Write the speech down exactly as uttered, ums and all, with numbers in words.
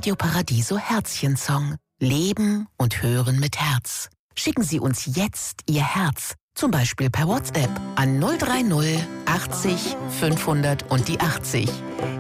Radio Paradiso Herzchensong. Leben und hören mit Herz. Schicken Sie uns jetzt Ihr Herz, zum Beispiel per WhatsApp an null drei null achtzig fünfhundert und die achtzig.